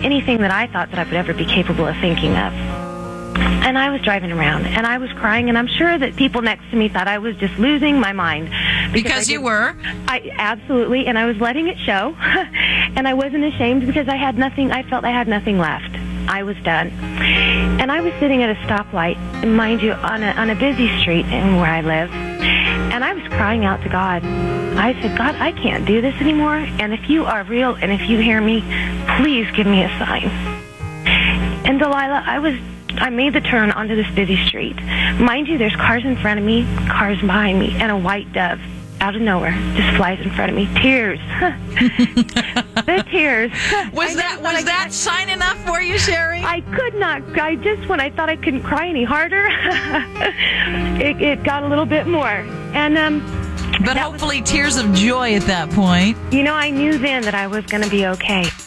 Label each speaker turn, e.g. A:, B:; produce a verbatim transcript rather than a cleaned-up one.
A: anything that I thought that I would ever be capable of thinking of. And I was driving around, and I was crying, and I'm sure that people next to me thought I was just losing my mind.
B: Because you were.
A: I absolutely, and I was letting it show, and I wasn't ashamed because I had nothing, I felt I had nothing left. I was done. And I was sitting at a stoplight, and mind you, on a, on a busy street in where I live, and I was crying out to God. I said, God, I can't do this anymore, and if you are real, and if you hear me, please give me a sign. And Delilah, I was I made the turn onto this busy street. Mind you, there's cars in front of me, cars behind me, and a white dove out of nowhere just flies in front of me. Tears. The tears.
B: Was that was that sign enough for you, Sherry?
A: I could not. I just, when I thought I couldn't cry any harder, it, it got a little bit more. And um,
B: But hopefully was, tears of joy at that point.
A: You know, I knew then that I was going to be okay.